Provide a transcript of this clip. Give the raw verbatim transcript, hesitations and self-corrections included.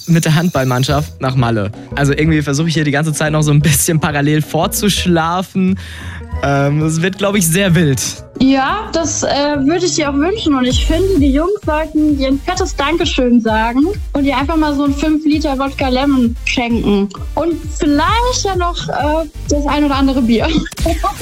mit der Handballmannschaft nach Malle. Also irgendwie versuche ich hier die ganze Zeit noch so ein bisschen parallel vorzuschlafen. Ähm, es wird, glaube ich, sehr wild. Ja, das äh, würde ich dir auch wünschen. Und ich finde, die Jungs sollten dir ein fettes Dankeschön sagen und dir einfach mal so ein fünf Liter Wodka Lemon schenken. Und vielleicht ja noch äh, das ein oder andere Bier.